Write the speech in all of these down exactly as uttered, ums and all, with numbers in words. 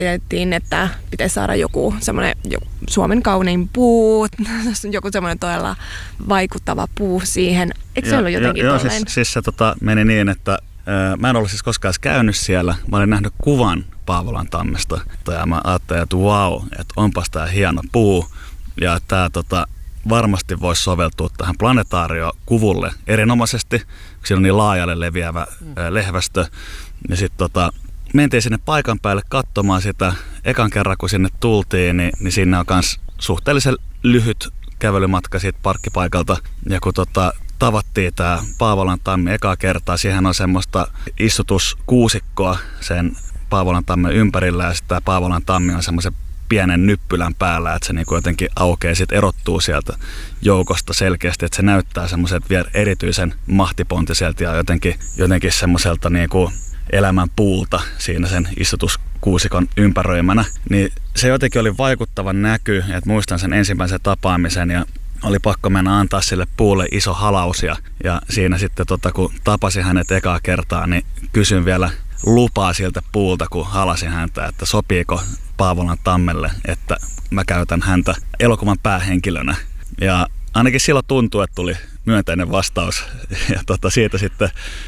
Tiedettiin, että pitäisi saada joku semmoinen joku Suomen kaunein puu, joku semmoinen todella vaikuttava puu siihen. Eikö se ollut jotenkin Joo, tolleen? siis, siis se tota, meni niin, että ää, mä en ollut siis koskaan käynyt siellä. Mä olin nähnyt kuvan Paavolan tammesta ja mä ajattelin, että vau, että onpas tää hieno puu. Ja tää tota, varmasti voisi soveltua tähän planetaariokuvulle erinomaisesti, kun siellä on niin laajalle leviävä ää, lehvästö. Ja sit tota, mentiin sinne paikan päälle katsomaan sitä. Ekan kerran kun sinne tultiin, niin, niin siinä on myös suhteellisen lyhyt kävelymatka siitä parkkipaikalta. Ja kun tota, tavattiin tämä Paavolan tammi ekaa kertaa, siihen on semmoista istutuskuusikkoa sen Paavolan tammen ympärillä. Ja sitten tämä Paavolan tammi on semmoisen pienen nyppylän päällä, että se niinku jotenkin aukeaa, sit erottuu sieltä joukosta selkeästi, että se näyttää semmoiselta vielä erityisen mahtipontiselta ja jotenkin, jotenkin semmoiselta niinku elämän puulta siinä sen istutuskuusikon ympäröimänä. Niin se jotenkin oli vaikuttava näky, että muistan sen ensimmäisen tapaamisen ja oli pakko mennä antaa sille puulle iso halaus ja, ja siinä sitten tota, kun tapasin hänet ekaa kertaa, niin kysyin vielä lupaa siltä puulta, kun halasin häntä, että sopiiko Paavolan tammelle, että mä käytän häntä elokuvan päähenkilönä. Ja ainakin silloin tuntui, että tuli myönteinen vastaus ja tota, siitä sitten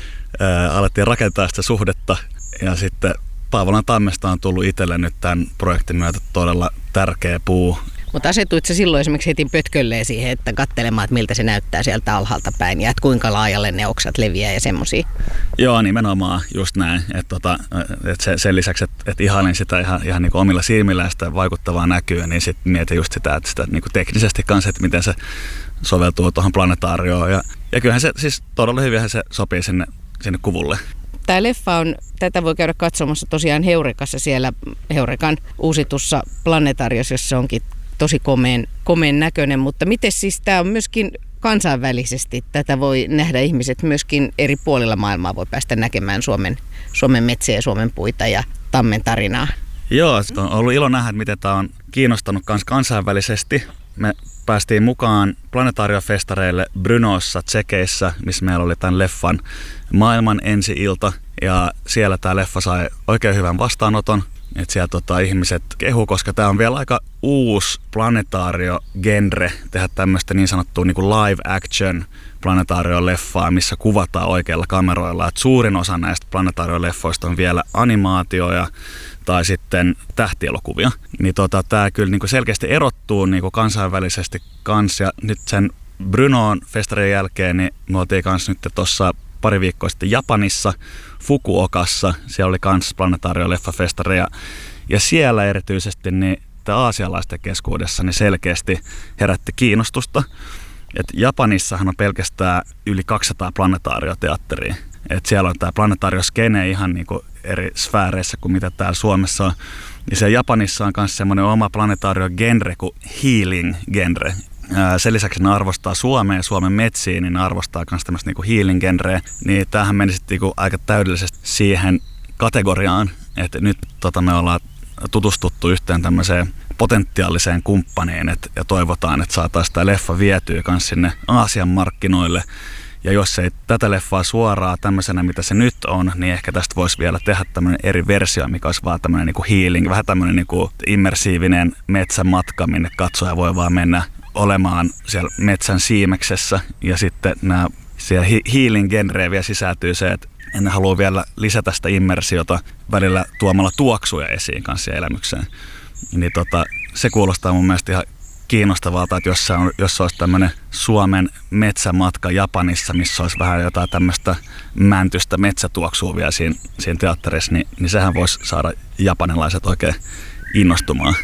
ää, alettiin rakentaa sitä suhdetta ja sitten Paavolan tammesta on tullut itselle nyt tämän projektin myötä todella tärkeä puu. Mutta asetuit sä silloin esimerkiksi heti pötkölleen siihen, että katselemaan, että miltä se näyttää sieltä alhaalta päin ja että kuinka laajalle ne oksat leviää ja semmosia? Joo, nimenomaan just näin. Että tota, et se, sen lisäksi, että et ihailin sitä ihan, ihan niinku omilla silmillä sitä vaikuttavaa näkyä, niin sitten mietin just sitä, että sitä niinku teknisesti kanssa, että miten se soveltuu tuohon planetaarioon. Ja, ja kyllähän se siis todella hyvinhän se sopii sinne, sinne kuvulle. Tämä leffa on, tätä voi käydä katsomassa tosiaan Heurekassa siellä Heurekan uusitussa planetaariossa, jossa onkin tosi komeen, komeen näköinen, mutta miten siis tämä on myöskin kansainvälisesti, tätä voi nähdä ihmiset myöskin eri puolilla maailmaa, voi päästä näkemään Suomen, Suomen metsiä ja Suomen puita ja tammen tarinaa. Joo, on ollut ilo nähdä, miten tämä on kiinnostanut kans kansainvälisesti. Me päästiin mukaan planetaariofestareille Brnossa, Tsekeissä, missä meillä oli tämän leffan maailman ensi-ilta ja siellä tämä leffa sai oikein hyvän vastaanoton. Että siellä tota, ihmiset kehu, koska tämä on vielä aika uusi planetaario-genre tehdä tämmöistä niin sanottua niin kuin live action planetaario-leffaa, missä kuvataan oikeilla kameroilla. Et suurin osa näistä planetaario-leffoista on vielä animaatioja tai sitten tähtielokuvia. Niin tota, tämä kyllä niin kuin selkeästi erottuu niin kuin kansainvälisesti kans. Ja nyt sen Brnoon festarin jälkeen niin me oltiin kans nyt tuossa pari viikkoa sitten Japanissa, Fukuokassa. Siellä oli kans planetaario-leffafestari ja, ja siellä erityisesti niin tämä aasialaisten keskuudessa niin selkeästi herätti kiinnostusta. Et Japanissahan on pelkästään yli kaksisataa planetaarioteatteria. Et siellä on tämä planetaarioskene ihan niinku eri sfääreissä kuin mitä täällä Suomessa on. Ja siellä Japanissa on myös semmoinen oma planetaario-genre kuin healing-genre. Sen lisäksi ne arvostaa Suomea ja Suomen metsiä, niin ne arvostaa myös tämmöistä niinku healing-genreä. Niin tämähän meni sitten niinku aika täydellisesti siihen kategoriaan, että nyt tota, me ollaan tutustuttu yhteen tämmöiseen potentiaaliseen kumppaniin et, ja toivotaan, että saataisiin tämä leffa vietyä myös sinne Aasian markkinoille. Ja jos ei tätä leffaa suoraan tämmöisenä, mitä se nyt on, niin ehkä tästä voisi vielä tehdä tämmöinen eri versio, mikä olisi vaan tämmöinen niinku healing, vähän tämmöinen niinku immersiivinen metsämatka, minne katsoja voi vaan mennä olemaan siellä metsän siimeksessä. Ja sitten nämä, siellä healing-genreen vielä sisältyy se, että en halua vielä lisätä sitä immersiota välillä tuomalla tuoksuja esiin kanssa elämykseen. Niin tota, se kuulostaa mun mielestä ihan kiinnostavalta, että jos, se on, jos olisi tämmöinen Suomen metsämatka Japanissa, missä olisi vähän jotain tämmöistä mäntystä metsätuoksua vielä siinä, siinä teatterissa, niin, niin sehän voisi saada japanilaiset oikein innostumaan.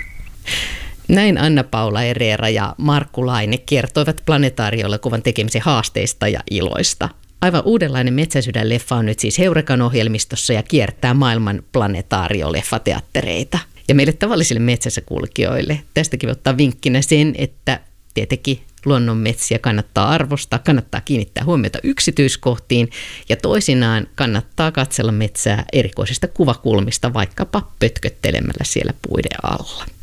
Näin Anna-Paula Ereera ja Markku Laine kertoivat planetaarioelokuvan tekemisen haasteista ja iloista. Aivan uudenlainen Metsäsydän-leffa on nyt siis Heurekan ohjelmistossa ja kiertää maailman planetaarioleffateattereita. Ja meille tavallisille metsässä kulkijoille tästäkin ottaa vinkkinä sen, että tietenkin luonnonmetsiä kannattaa arvostaa, kannattaa kiinnittää huomiota yksityiskohtiin ja toisinaan kannattaa katsella metsää erikoisista kuvakulmista vaikkapa pötköttelemällä siellä puiden alla.